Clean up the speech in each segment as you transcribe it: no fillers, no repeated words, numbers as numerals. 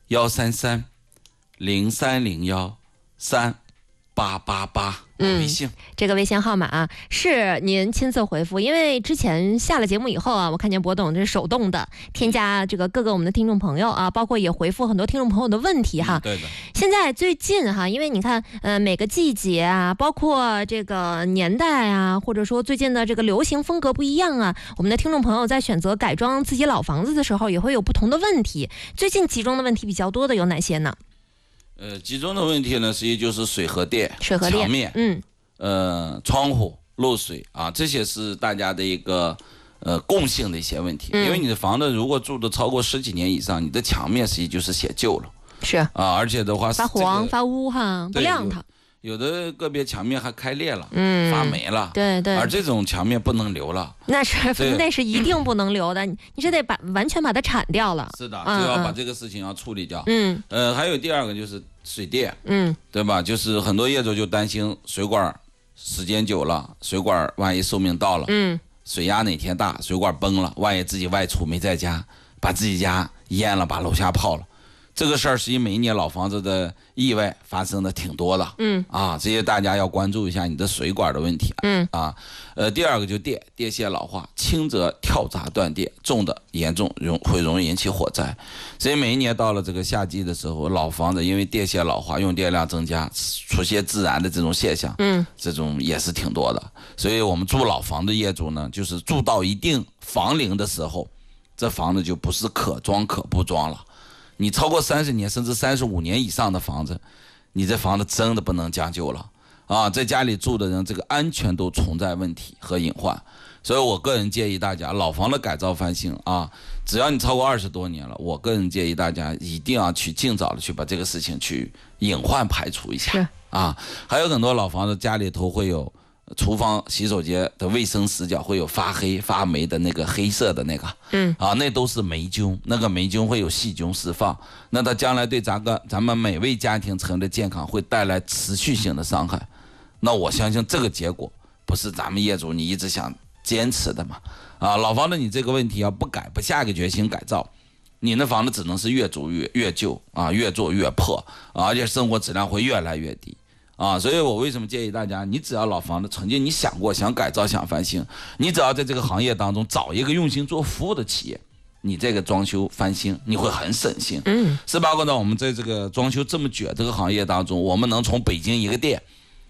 133-0301-3888。微信这个微信号码啊是您亲自回复，因为之前下了节目以后啊，我看见博董这是手动的添加这个各个我们的听众朋友啊，包括也回复很多听众朋友的问题哈。 对的。 现在最近哈，因为你看每个季节啊，包括这个年代啊，或者说最近的这个流行风格不一样啊，我们的听众朋友在选择改装自己老房子的时候也会有不同的问题。最近集中的问题比较多的有哪些呢？ 集中的问题呢，实际就是水和电、墙面、窗户漏水啊，这些是大家的一个共性的一些问题。因为你的房子如果住的超过10几年以上，你的墙面实际就是写旧了， 是啊，而且的话发黄、发污哈，不亮堂。 有的个别墙面还开裂了，发霉了， 对对， 而这种墙面不能留了， 那是一定不能留的，你是得完全把它铲掉了。 是的，就要把这个事情要处理掉。还有第二个就是水电，对吧？就是很多业主就担心水管时间久了，水管万一寿命到了，水压哪天大，水管崩了，万一自己外出没在家，把自己家淹了，把楼下泡了。这个事儿实际每一年老房子的意外发生的挺多的，这些大家要关注一下你的水管的问题，第二个就电线老化，轻则跳闸断电，重的严重会容易引起火灾。所以每一年到了这个夏季的时候，老房子因为电线老化，用电量增加，出现自燃的这种现象，这种也是挺多的。所以我们住老房的业主呢，就是住到一定房龄的时候，这房子就不是可装可不装了。你超过30年甚至35年以上的房子，你这房子真的不能将就了啊！在家里住的人，这个安全都存在问题和隐患，所以我个人建议大家，老房的改造翻新啊，只要你超过20多年了，我个人建议大家一定要去尽早的去把这个事情去隐患排除一下啊！还有很多老房子家里头会有厨房洗手间的卫生死角会有发黑发霉的那个黑色的那个，那都是霉菌，那个霉菌会有细菌释放，那它将来对咱们每位家庭成员的健康会带来持续性的伤害。那我相信这个结果不是咱们业主你一直想坚持的嘛？老房子你这个问题要不改，不下个决心改造，你的房子只能是越住越旧啊，越做越破，而且生活质量会越来越低。所以我为什么建议大家，你只要老房子曾经你想过想改造想翻新，你只要在这个行业当中找一个用心做服务的企业，你这个装修翻新你会很省心。包括呢我们在这个装修这么卷这个行业当中，我们能从北京一个店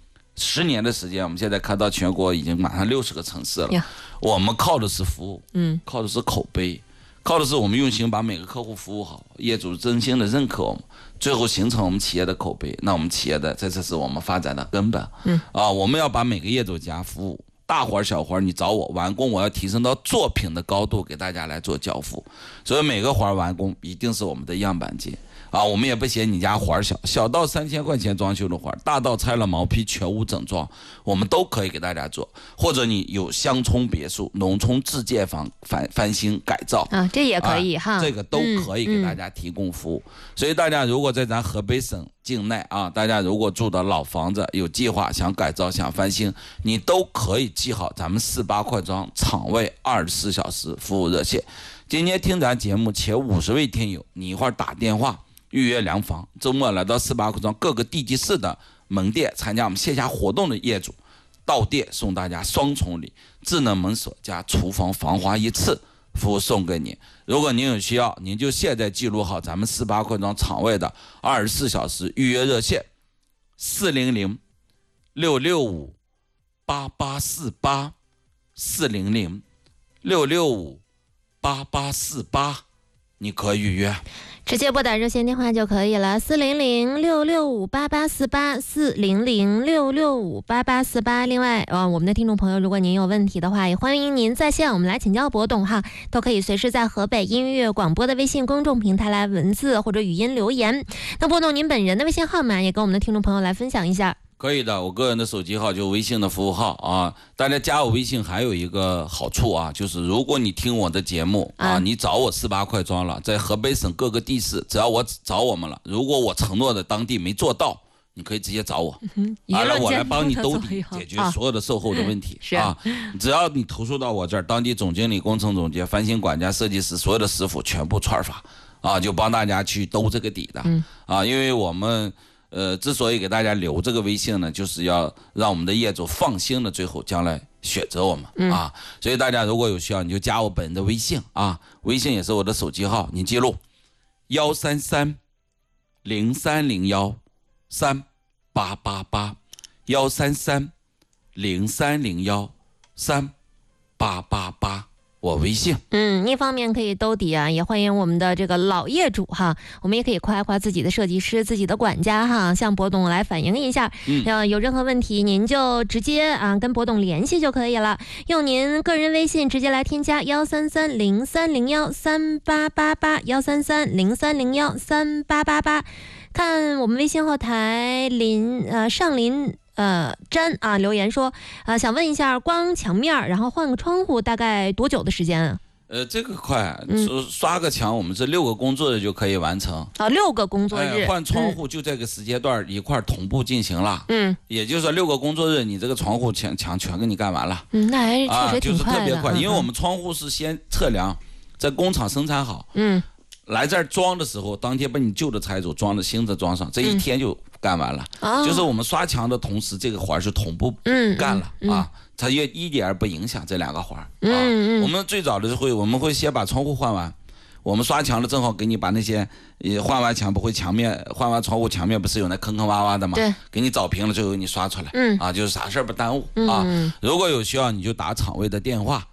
10年的时间，我们现在看到全国已经马上60个城市了，我们靠的是服务，靠的是口碑，靠的是我们用心把每个客户服务好，业主真心的认可我们，最后形成我们企业的口碑。那我们企业的这是我们发展的根本。我们要把每个业主家服务大活小活，你找我完工，我要提升到作品的高度给大家来做交付。所以每个活完工一定是我们的样板间。我们也不嫌你家活小，小到3000块钱装修的活，大到拆了毛坯全屋整装，我们都可以给大家做。或者你有乡村别墅、农村自建房翻新改造这也可以哈， 这个都可以给大家提供服务。所以大家如果在咱河北省境内大家如果住的老房子有计划想改造想翻新，你都可以记好咱们48块庄场外24小时服务热线。今天听咱节目前50位听友，你一会儿打电话预约量房，周末来到48块庄各个地级市的门店参加我们线下活动的业主，到店送大家双重礼，智能门锁加厨房防滑一次服务送给你。如果您有需要，您就现在记录好咱们48块庄场外的24小时预约热线400-665-8848 400-665-8848，你可以预约。 直接拨打热线电话就可以了，400-665-8848 400-665-8848。另外我们的听众朋友，如果您有问题的话，也欢迎您在线我们来请教博董哈，都可以随时在河北音乐广播的微信公众平台来文字或者语音留言。那博董您本人的微信号码也跟我们的听众朋友来分享一下。 可以的，我个人的手机号就微信的服务号大家加我微信还有一个好处就是如果你听我的节目你找我48块庄了，在河北省各个地市，只要我找我们了，如果我承诺的当地没做到，你可以直接找我，我来帮你兜底解决所有的售后的问题只要你投诉到我这儿，当地总经理、工程总监、翻新管家、设计师，所有的师傅全部串发就帮大家去兜这个底的。因为我们之所以给大家留这个微信呢，就是要让我们的业主放心的最后将来选择我们所以大家如果有需要，你就加我本人的微信微信也是我的手机号，你记录13303013888，13303013888，我微信。 一方面可以兜底也欢迎我们的这个老业主我们也可以夸一夸自己的设计师、自己的管家向博董来反映一下。有任何问题您就直接跟博董联系就可以了，用您个人微信直接来添加13303013888，13303013888。看我们微信后台上林詹留言说想问一下，光墙面然后换个窗户大概多久的时间这个快，刷个墙我们是6个工作日就可以完成 6个工作日， 换窗户就这个时间段一块同步进行了。也就是说6个工作日你这个窗户墙全给你干完了。 那还确实挺快的， 就是特别快，因为我们窗户是先测量在工厂生产好，来这儿装的时候，当天把你旧的拆走，装的新的装上，这一天就干完了。就是我们刷墙的同时，这个活是同步干了它也一点不影响这2个活我们最早的时候，我们会先把窗户换完，我们刷墙了，正好给你把那些换完墙不会墙面换完窗户墙面不是有那坑坑洼洼的吗？ 对， 给你找平了，最后给你刷出来。就是啥事儿不耽误如果有需要，你就打厂位的电话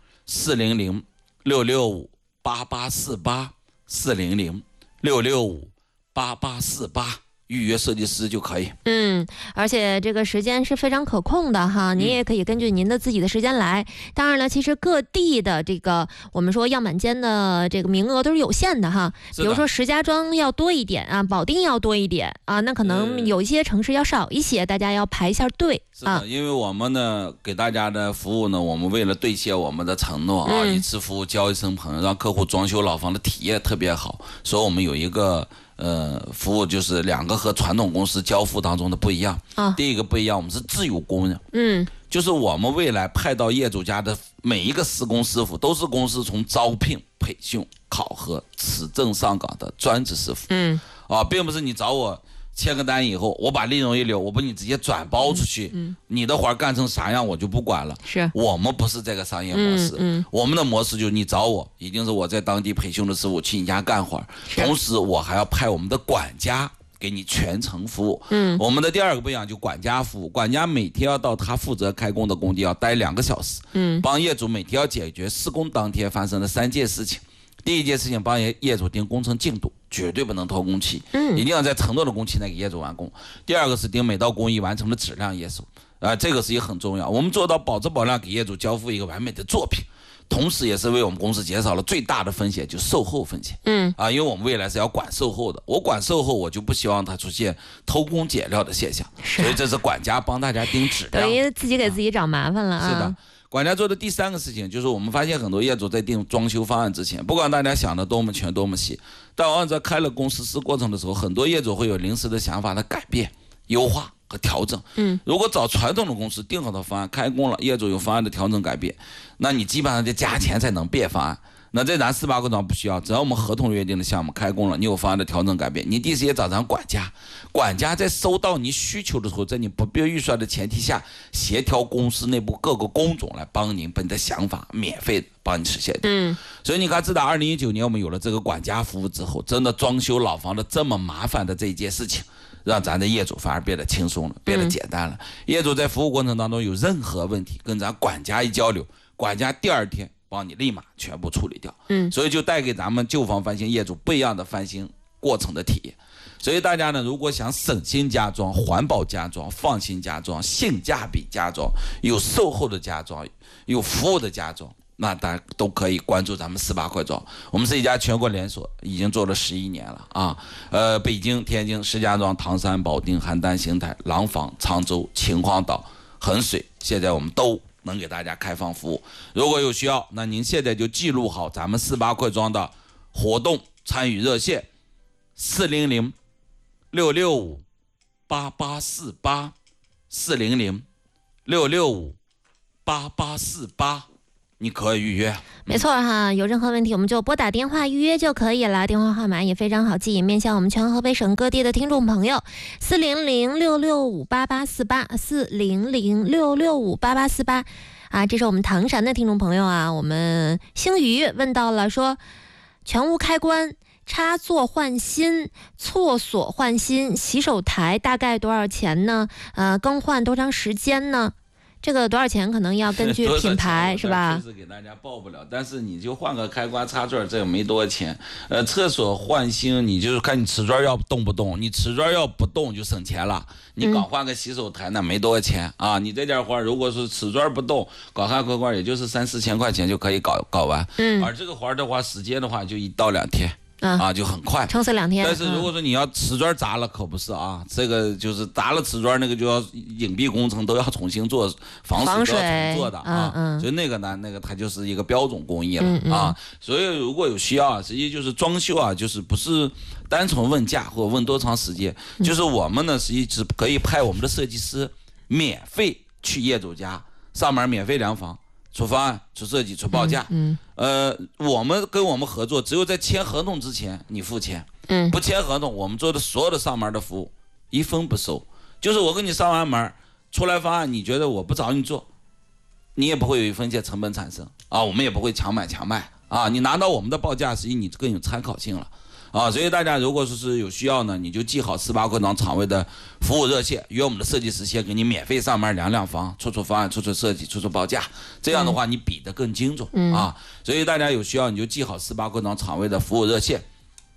400-665-8848，400-665-8848，预约设计师就可以。 而且这个时间是非常可控的你也可以根据您的自己的时间来。当然了，其实各地的这个我们说样板间的这个名额都是有限的比如说石家庄要多一点保定要多一点那可能有一些城市要少一些，大家要排一下队是的，因为我们呢给大家的服务呢，我们为了兑现我们的承诺一次服务交一生朋，让客户装修老房的体验特别好，所以我们有一个服务就是2个和传统公司交付当中的不一样第一个不一样，我们是自有工人就是我们未来派到业主家的每一个施工师傅都是公司从招聘、培训、考核、持证上岗的专职师傅并不是你找我签个单以后，我把利润一留，我把你直接转包出去你的活干成啥样我就不管了。 是我们不是这个商业模式我们的模式就是你找我一定是我在当地培训的师傅去你家干活，同时我还要派我们的管家给你全程服务我们的第2个不一样就管家服务，管家每天要到他负责开工的工地要待2个小时帮业主每天要解决施工当天发生的3件事情。第一件事情，帮业主定工程进度，绝对不能拖工期一定要在承诺的工期内给业主完工。第2个是定每道工艺完成的质量业务这个是也很重要，我们做到保质保量，给业主交付一个完美的作品，同时也是为我们公司减少了最大的风险，就是售后风险因为我们未来是要管售后的，我管售后我就不希望它出现偷工减料的现象，所以这是管家帮大家定质量， 等于自己给自己找麻烦了是的。管家做的第3个事情就是我们发现很多业主在定装修方案之前，不管大家想的多么全多么细，但往往在开了工实施过程的时候，很多业主会有临时的想法的改变、优化和调整如果找传统的公司定好的方案开工了，业主有方案的调整改变，那你基本上得加钱才能变方案。那在咱4-8个庄不需要，只要我们合同约定的项目开工了，你有方案的调整改变，你第一时间找咱管家，管家在收到你需求的时候，在你不必预算的前提下，协调公司内部各个工种来帮您把你的想法免费帮你实现所以你看，自打2019年我们有了这个管家服务之后，真的装修老房的这么麻烦的这一件事情，让咱的业主反而变得轻松了，变得简单了业主在服务过程当中有任何问题，跟咱管家一交流，管家第2天帮你立马全部处理掉所以就带给咱们旧房翻新业主不一样的翻新过程的体验。所以大家呢，如果想省心家装、环保家装、放心家装、性价比家装、有售后的家装、有服务的家装，那大家都可以关注咱们4-8块庄。我们是一家全国连锁，已经做了11年了北京、天津、石家庄、唐山、保定、邯郸、邢台、廊坊、沧州、秦皇岛、衡水，现在我们都能给大家开放服务。如果有需要，那您现在就记录好咱们4-8块庄的活动参与热线400-665-8848，400-665-8848， 你可以预约。 没错哈，有任何问题我们就拨打电话预约就可以了，电话号码也非常好记，面向我们全河北省各地的听众朋友，400-665-8848，400-665-8848啊，这是我们唐山的听众朋友啊，我们星宇问到了说，全屋开关、插座换新、厕所换新、洗手台大概多少钱呢？更换多长时间呢？这个多少钱可能要根据品牌是吧？ 确实给大家报不了，但是你就换个开关插座，这个没多少钱。厕所换新，你就是看你瓷砖要动不动，你瓷砖要不动就省钱了。你搞换个洗手台那没多少钱啊，你这点活如果是瓷砖不动，搞换开关也就是3-4千块钱就可以搞完。而这个活的话，时间的话就1到2天。就很快， 撑死2天。 但是如果说你要瓷砖砸了，可不是啊，这个就是砸了瓷砖，那个就要隐蔽工程都要重新做，防水都要重做的啊。所以那个呢，它就是一个标准工艺了啊。所以如果有需要，实际就是装修啊，就是不是单纯问价或者问多长时间，就是我们呢实际是可以派我们的设计师免费去业主家上门免费量房。出方案、出设计、出报价，我们跟我们合作，只有在签合同之前你付钱，不签合同，我们做的所有的上门的服务1分不收，就是我跟你上完门，出来方案，你觉得我不找你做，你也不会有1分钱成本产生啊，我们也不会强买啊，你拿到我们的报价，实际你更有参考性了。所以大家如果说是有需要呢，你就记好18会堂厂位的服务热线，约我们的设计师先给你免费上门量房、出方案、出设计、出报价，这样的话你比得更精准啊。所以大家有需要你就记好18会堂厂位的服务热线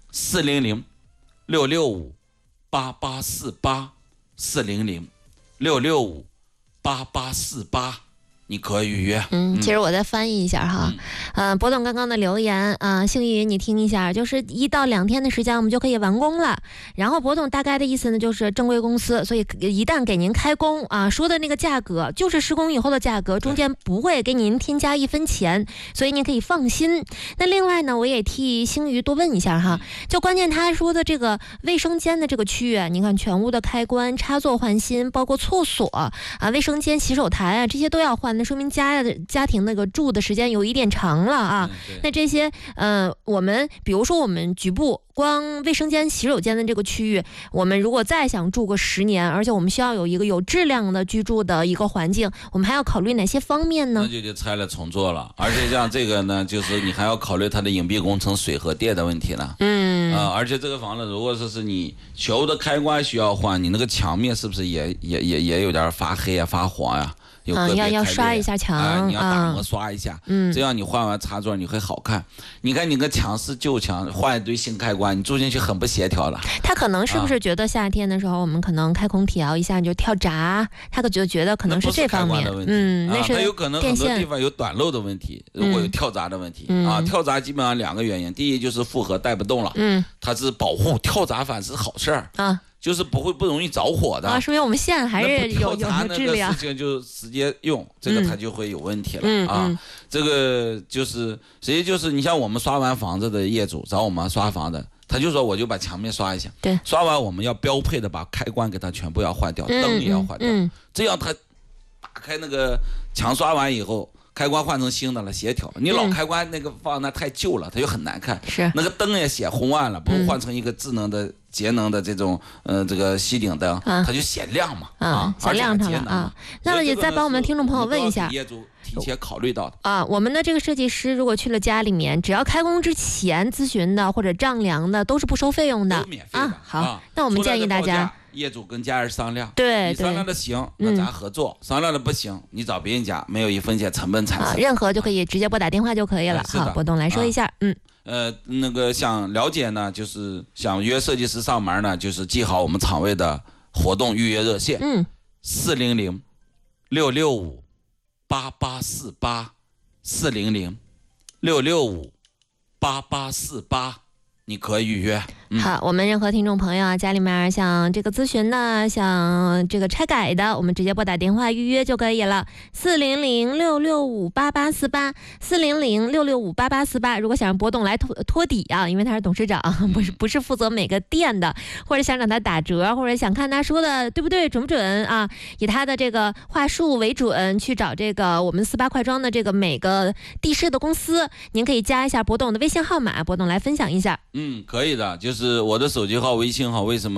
，400-665-8848，400-665-8848，你可以预约。 其实我再翻译一下哈，博总刚刚的留言啊，幸宇你听一下，就是1到2天的时间我们就可以完工了。然后博总大概的意思呢，就是正规公司，所以一旦给您开工啊，说的那个价格就是施工以后的价格，中间不会给您添加1分钱，所以您可以放心。那另外呢，我也替星宇多问一下哈，就关键他说的这个卫生间的这个区域啊，你看全屋的开关、插座换新，包括厕所啊、卫生间、洗手台啊，这些都要换。那说明家庭那个住的时间有一点长了啊。那这些我们比如说我们局部光卫生间、洗手间的这个区域，我们如果再想住个10年，而且我们需要有一个有质量的居住的一个环境，我们还要考虑哪些方面呢？ 那就得拆了重做了，而且像这个呢，就是你还要考虑它的隐蔽工程、水和电的问题呢。而且这个房子如果说是你全屋的开关需要换，你那个墙面是不是也有点发黑啊、发黄呀？ 要刷一下墙， 你要打磨刷一下，这样你换完插座你会好看。你看你个墙是旧墙，换一堆新开关，你住进去很不协调了。 他可能是不是觉得夏天的时候我们可能开空调一下就跳闸，他就觉得可能是这方面。 那是有可能很多地方有短漏的问题，如果有跳闸的问题跳闸基本上2个原因，第一就是负荷带不动了，它是保护，跳闸反是好事儿就是不容易着火的说明我们线还是有质量。 事情就直接用这个它就会有问题了这个就是实际就是你像我们刷完房子的业主找我们刷房子，他就说我就把墙面刷一下， 对， 刷完我们要标配的把开关给它全部要换掉，灯也要换掉，这样它打开那个墙刷完以后。开关换成新的了，协调。你老开关那个放那太旧了，它就很难看。 是那个灯也显昏暗了，不如换成一个智能的、节能的这种这个吸顶灯，它就显亮嘛显亮上了那么也再帮我们听众朋友问一下， 业主提前考虑到的我们的这个设计师如果去了家里面，只要开工之前咨询的或者丈量的都是不收费用的， 都免费的好，那我们建议大家。 业主跟家人商量， 对， 你商量的行，那咱合作；商量的不行，你找别人家，没有1分钱成本产生。 任何就可以直接拨打电话就可以了。好，博东来说一下， 那个想了解呢，就是想约设计师上门呢，就是记好我们厂位的活动预约热线，400-665-8848，400-665-8848， 你可以预约。 好，我们任何听众朋友啊，家里面想这个咨询的，想这个拆改的，我们直接拨打电话预约就可以了，400-665-8848，400-665-8848。如果想让博董来托底啊，因为他是董事长，不是负责每个店的，或者想让他打折，或者想看他说的对不对、准不准啊，以他的这个话术为准，去找这个我们48快装的这个每个地市的公司，您可以加一下博董的微信号码，博董来分享一下。 可以的，就是我的手机号、微信号，为什么？